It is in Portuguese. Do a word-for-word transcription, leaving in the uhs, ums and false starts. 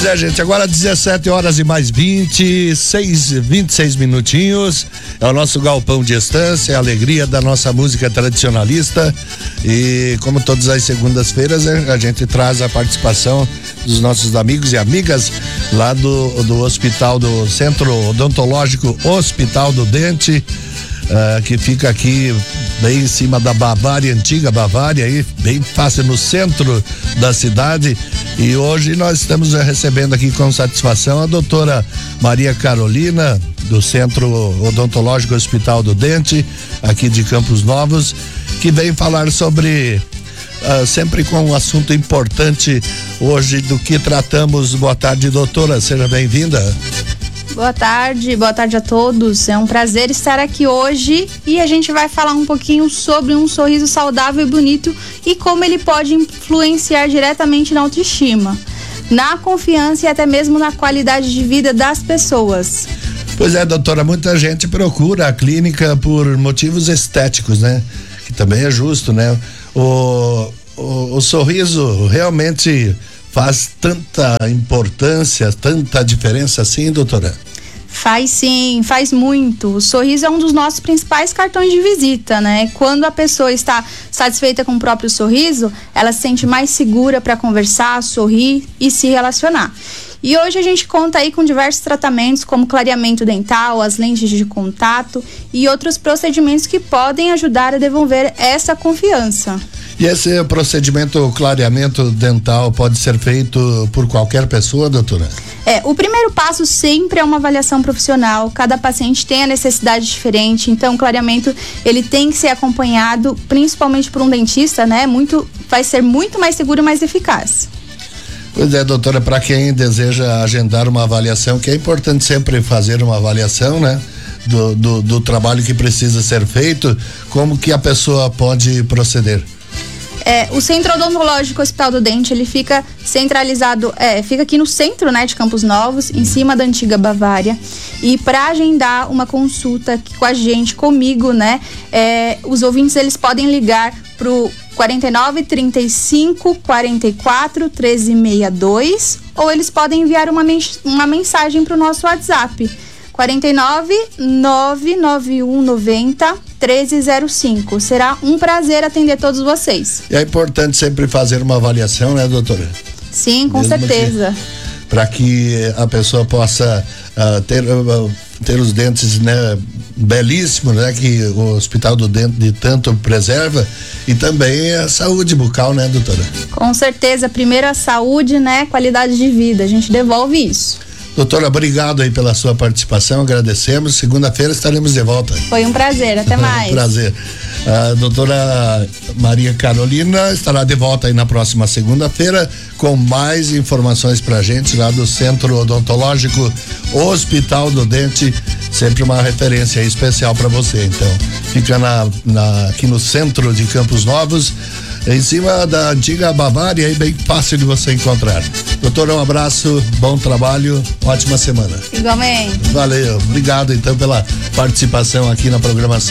Pois é, gente, agora dezessete horas e mais vinte e seis minutinhos. É o nosso galpão de estância, a alegria da nossa música tradicionalista. E como todas as segundas-feiras, a gente traz a participação dos nossos amigos e amigas lá do, do hospital, do Centro Odontológico Hospital do Dente, uh, que fica aqui bem em cima da Bavária, antiga Bavária, aí bem fácil no centro da cidade. E hoje nós estamos recebendo aqui com satisfação a doutora Maria Carolina, do Centro Odontológico Hospital do Dente, aqui de Campos Novos, que vem falar sobre, uh, sempre com um assunto importante hoje do que tratamos. Boa tarde, doutora, seja bem-vinda. Boa tarde, boa tarde a todos. É um prazer estar aqui hoje e a gente vai falar um pouquinho sobre um sorriso saudável e bonito e como ele pode influenciar diretamente na autoestima, na confiança e até mesmo na qualidade de vida das pessoas. Pois é, doutora, muita gente procura a clínica por motivos estéticos, né? Que também é justo, né? O, o, o sorriso realmente faz tanta importância, tanta diferença assim, doutora? Faz sim, faz muito. O sorriso é um dos nossos principais cartões de visita, né? Quando a pessoa está satisfeita com o próprio sorriso, ela se sente mais segura para conversar, sorrir e se relacionar. E hoje a gente conta aí com diversos tratamentos, como clareamento dental, as lentes de contato e outros procedimentos que podem ajudar a devolver essa confiança. E esse procedimento clareamento dental pode ser feito por qualquer pessoa, doutora? É, o primeiro passo sempre é uma avaliação profissional. Cada paciente tem a necessidade diferente, então o clareamento ele tem que ser acompanhado, principalmente por um dentista, né? Muito, vai ser muito mais seguro e mais eficaz. Pois é, doutora, para quem deseja agendar uma avaliação, que é importante sempre fazer uma avaliação, né? Do, do, do trabalho que precisa ser feito, como que a pessoa pode proceder? É, o Centro Odontológico Hospital do Dente, ele fica centralizado, é, fica aqui no centro, né, de Campos Novos, em cima da antiga Bavária. E para agendar uma consulta aqui com a gente, comigo, né, é, os ouvintes, eles podem ligar pro quarenta e nove, trinta e cinco, quarenta e quatro, treze sessenta e dois, ou eles podem enviar uma, mens- uma mensagem pro nosso WhatsApp, quarenta e nove, nove nove um noventa, treze zero cinco. Será um prazer atender todos vocês. E é importante sempre fazer uma avaliação, né, doutora? Sim, com Mesmo certeza. Para que a pessoa possa uh, ter, uh, ter os dentes, né, belíssimos, né, que o Hospital do Dente de tanto preserva, e também a saúde bucal, né, doutora? Com certeza. Primeiro a saúde, né, qualidade de vida. A gente devolve isso. Doutora, obrigado aí pela sua participação, agradecemos. Segunda-feira estaremos de volta. Foi um prazer, até mais. Prazer. A doutora Maria Carolina estará de volta aí na próxima segunda-feira com mais informações pra gente lá do Centro Odontológico Hospital do Dente, sempre uma referência especial para você. Então, fica na, na, aqui no centro de Campos Novos, em cima da antiga Bavária, aí bem fácil de você encontrar. Doutora, um abraço, bom trabalho, ótima semana. Igualmente. Valeu, obrigado então pela participação aqui na programação.